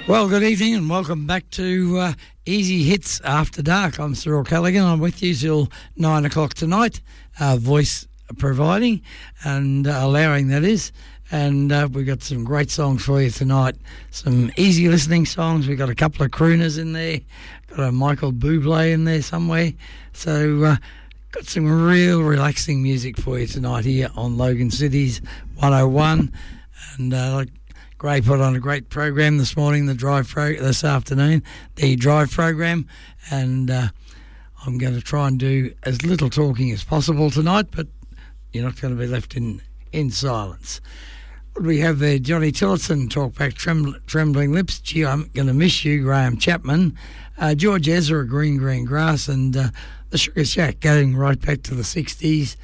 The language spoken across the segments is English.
Well, good evening and welcome back to Easy Hits After Dark. I'm Cyril Callaghan. I'm with you till 9 o'clock tonight, voice providing and allowing, that is. And we've got some great songs for you tonight, some easy listening songs. We've got a couple of crooners in there, got a Michael Bublé in there somewhere. So got some real relaxing music for you tonight here on Logan City's 101. And Gray put on a great program this morning, this afternoon, the drive program, and I'm going to try and do as little talking as possible tonight, but you're not going to be left in silence. What do we have there? Johnny Tillotson, Talk Back, Trembling Lips, Gee, I'm going to miss you, Graham Chapman, George Ezra, Green Grass, and the Sugar Shack, going right back to the 60s,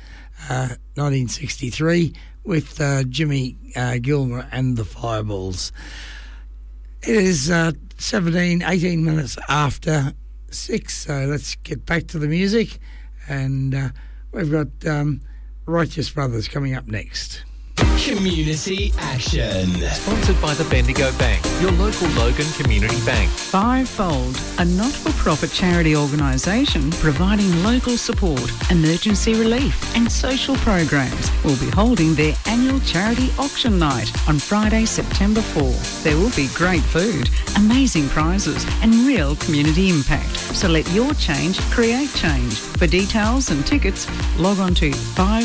1963, with Jimmy Gilmer and the Fireballs. It is 18 minutes after 6, so let's get back to the music. And we've got Righteous Brothers coming up next. Community Action. Sponsored by the Bendigo Bank, your local Logan Community Bank. Fivefold, a not-for-profit charity organisation providing local support, emergency relief and social programs, will be holding their annual charity auction night on Friday, September 4. There will be great food, amazing prizes and real community impact. So let your change create change. For details and tickets, log on to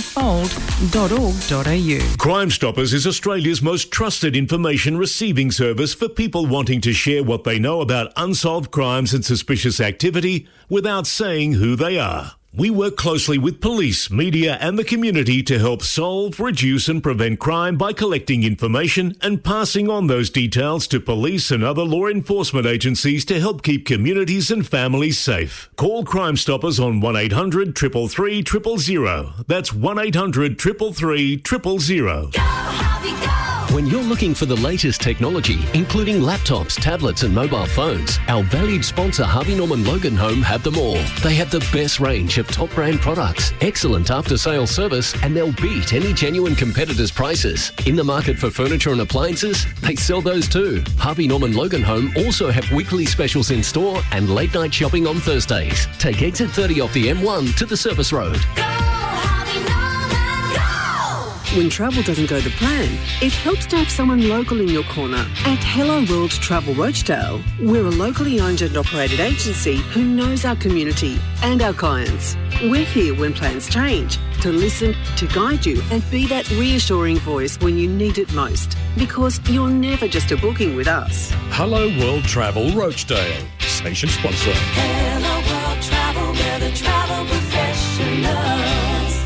fivefold.org.au. Crime Stoppers is Australia's most trusted information receiving service for people wanting to share what they know about unsolved crimes and suspicious activity without saying who they are. We work closely with police, media and the community to help solve, reduce and prevent crime by collecting information and passing on those details to police and other law enforcement agencies to help keep communities and families safe. Call Crime Stoppers on 1800 333 000. That's 1800 333 000. Go, Harvey, go! When you're looking for the latest technology, including laptops, tablets and mobile phones, our valued sponsor Harvey Norman Logan Home have them all. They have the best range of top brand products, excellent after-sales service, and they'll beat any genuine competitors' prices. In the market for furniture and appliances, they sell those too. Harvey Norman Logan Home also have weekly specials in store and late night shopping on Thursdays. Take exit 30 off the M1 to the Service Road. Go, Harvey Norman, go! When travel doesn't go to plan, it helps to have someone local in your corner. At Hello World Travel Rochdale, we're a locally owned and operated agency who knows our community and our clients. We're here when plans change, to listen, to guide you and be that reassuring voice when you need it most. Because you're never just a booking with us. Hello World Travel Rochdale, station sponsor. Hello World Travel, we're the travel professionals.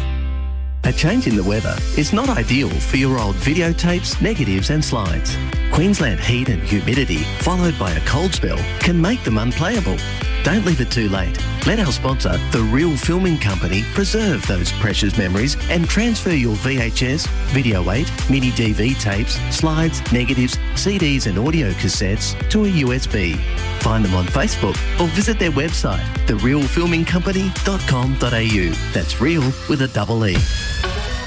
A change in the weather is not ideal for your old videotapes, negatives and slides. Queensland heat and humidity, followed by a cold spell, can make them unplayable. Don't leave it too late. Let our sponsor, The Real Filming Company, preserve those precious memories and transfer your VHS, Video 8, mini DV tapes, slides, negatives, CDs and audio cassettes to a USB. Find them on Facebook or visit their website, therealfilmingcompany.com.au. That's real with a double E.